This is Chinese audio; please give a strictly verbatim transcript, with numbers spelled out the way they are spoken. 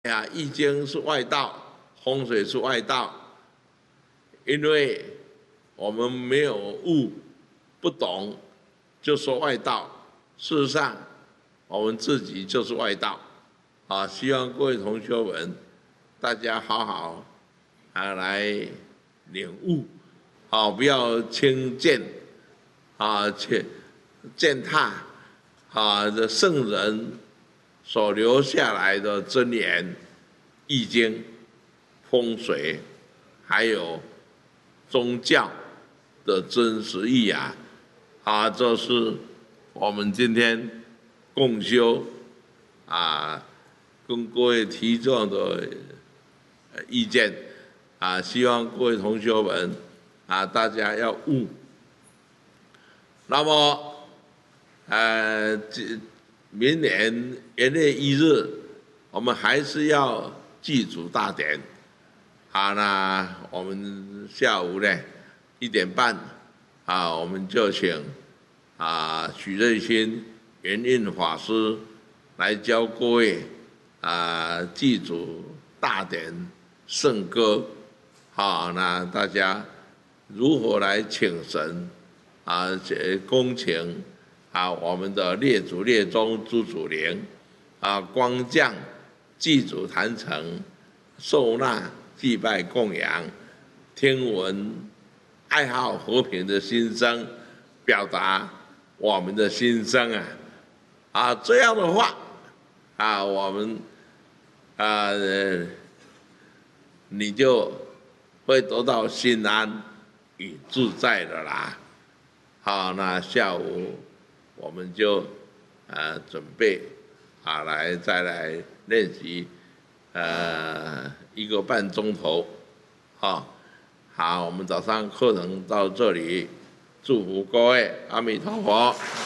呀，易经是外道，风水是外道，因为我们没有悟，不懂，就说外道。事实上，我们自己就是外道。啊，希望各位同学们，大家好好啊来领悟，啊，不要轻贱，啊，且践踏啊这圣人所留下来的真言。易经、风水，还有宗教的真实意啊，啊，这是我们今天共修啊，跟各位提出的意见啊，希望各位同学们啊，大家要悟。那么，呃，明年元月一日，我们还是要祭祖大典，好，那我们下午呢一点半，啊，我们就请啊许瑞新圆印法师来教各位啊祭祖大典圣歌，好，那大家如何来请神啊，恭请啊我们的列祖列宗诸祖灵啊光降。祭祖坛城，受纳祭拜供养，听闻爱好和平的心声，表达我们的心声啊！啊，这样的话，啊，我们啊、呃，你就会得到心安与自在的啦。好，那下午我们就呃准备啊来再来。练习，呃，一个半钟头，好，好，我们早上课程到这里，祝福各位，阿弥陀佛。